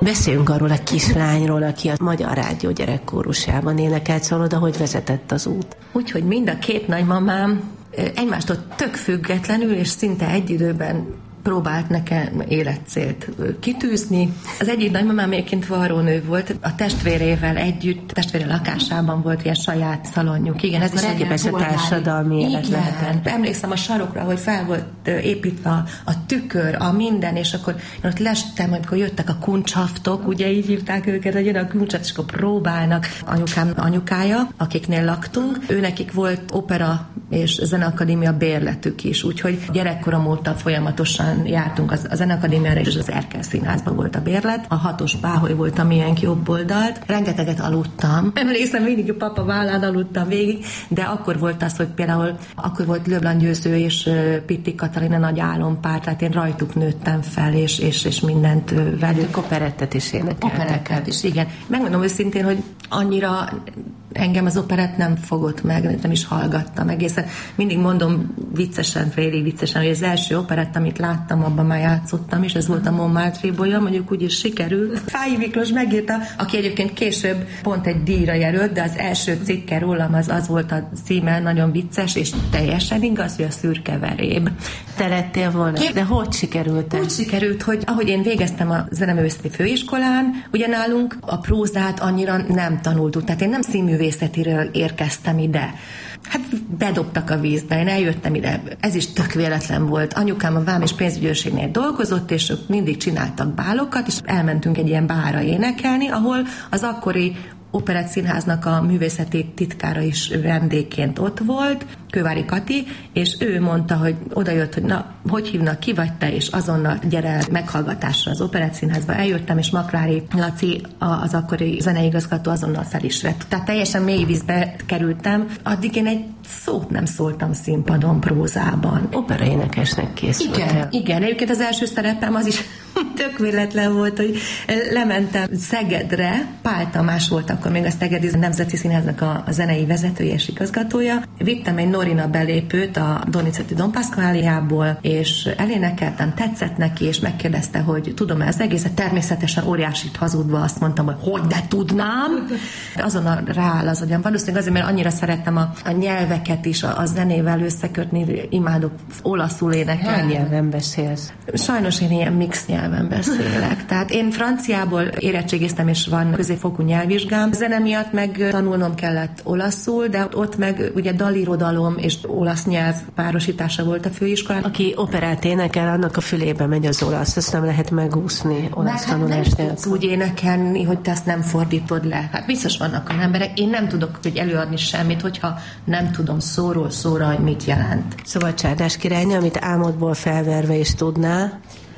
Beszéljünk arról a kislányról, aki a Magyar Rádió gyerekkórusában énekelt, szóval oda hogy vezetett az út? Úgyhogy mind a két nagymamám egymástól tök függetlenül és szinte egy időben próbált nekem életcélt kitűzni. Az egyik nagymamám egyébként varrónő volt, a testvérével együtt, testvére lakásában volt ilyen saját szalonjuk. Igen, ez is egy társadalmi élet lehetett. Emlékszem a sarokra, hogy fel volt építve a tükör, a minden, és akkor én ott lestem, amikor jöttek a kuncsaftok, ugye így hívták őket, hogy jön a kuncsaft, és akkor próbálnak. Anyukám anyukája, akiknél laktunk, őnekik volt opera és zeneakadémia bérletük is, úgyhogy gyerekkorom óta folyamatosan jártunk a Zeneakadémiára, és az Erkel Színházban volt a bérlet. A 6-os páholy volt a miénk jobb oldalt. Rengeteget aludtam. Emlékszem, mindig a papa vállán aludtam végig, de akkor volt az, hogy például akkor volt Löblan Győző és Pitti Katalina nagy álompár, tehát én rajtuk nőttem fel, és mindent velük. Operettet is énekeltek. Operettet is, igen. Megmondom őszintén, hogy annyira engem az operett nem fogott meg, nem is hallgattam egészen. Mindig mondom viccesen, félig viccesen, hogy az első operett, amit láttam, abban már játszottam, és ez volt a Montmartre bolya, mondjuk úgy is sikerült. Fáji Miklós megírta, aki egyébként később pont egy díjra jelölt, de az első cikke rólam az volt a címe, nagyon vicces, és teljesen igaz, hogy a szürke veréb. Te lettél volna? De hogy sikerült? Úgy sikerült, hogy ahogy én végeztem a zeneművészeti főiskolán, ugye nálunk a prózát annyira nem tanultuk, tehát én nem színművészetiről érkeztem ide. Hát bedobtak a vízbe, én eljöttem ide. Ez is tök véletlen volt. Anyukám a vám és pénzügyőrségnél dolgozott, és ők mindig csináltak bálokat, és elmentünk egy ilyen bárra énekelni, ahol az akkori Operett Színháznak a művészeti titkára is vendégként ott volt, Kővári Kati, és ő mondta, hogy odajött, hogy na, hogy hívnak, ki vagy te, és azonnal gyere meghallgatásra az Operett Színházba. Eljöttem, és Maklári Laci, az akkori zeneigazgató azonnal fel is vett. Tehát teljesen mély vízbe kerültem. Addig én egy szót nem szóltam színpadon, prózában. Operaénekesnek készültem. Igen. Egyébként az első szerepem az is tök véletlen volt, hogy lementem Szegedre, Pál Tamás volt akkor még a Szegedi Nemzeti Színháznak a zenei vezetője és igazgatója. Vittem egy Norina belépőt a Donizetti Don Pasqualiából, és elénekeltem, tetszett neki, és megkérdezte, hogy tudom-e az egészet. Természetesen óriásit hazudva azt mondtam, hogy de tudnám. Azonnal rááll az agyam. Valószínűleg azért, mert annyira szerettem a nyelveket is, a zenével összekötni, imádok olaszul énekelni. Hány nyelven beszélsz? Sajnos én ilyen mix nyelven beszélek. Tehát én franciából érettségiztem, és van középfokú nyelvvizsgám. Zene miatt meg tanulnom kellett olaszul, de ott meg ugye dalirodalom és olasz nyelv párosítása volt a főiskolán. Aki operát énekel, annak a fülébe megy az olasz, ezt nem lehet megúszni olasz tanulást. Nem tudsz úgy énekelni, hogy te ezt nem fordítod le. Hát biztos vannak olyan emberek, én nem tudok hogy előadni semmit, hogyha nem tudom szóról szóra, hogy mit jelent. Szóval Csárdás királynő, amit álmodból felverve is tudná.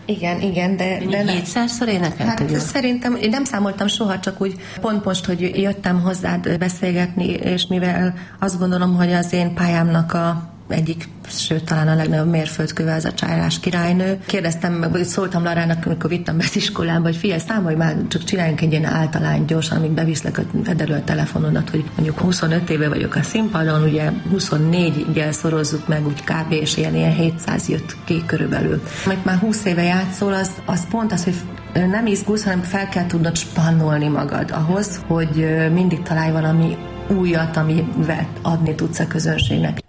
Igen, de 700-szor énekelted? Hát szerintem, én nem számoltam soha, csak úgy pont most, hogy jöttem hozzád beszélgetni, és mivel azt gondolom, hogy az én pályámnak egyik, sőt talán a legnagyobb mérföldköve az a Csárdás királynő. Kérdeztem meg, vagy szóltam Larának, amikor vittem be az iskolába, hogy figyelj, számolj már, csak csináljunk egy ilyen általány gyorsan, amíg beviszlek, vedd elő a telefonodat, hogy mondjuk 25 éve vagyok a színpadon, ugye 24-gyel szorozzuk meg úgy kb. És ilyen 700 jött ki körülbelül. Amit már 20 éve játszol, az pont az, hogy nem izgulsz, hanem fel kell tudnod spannolni magad ahhoz, hogy mindig találj valami újat, amivel adni tudsz a közönségnek.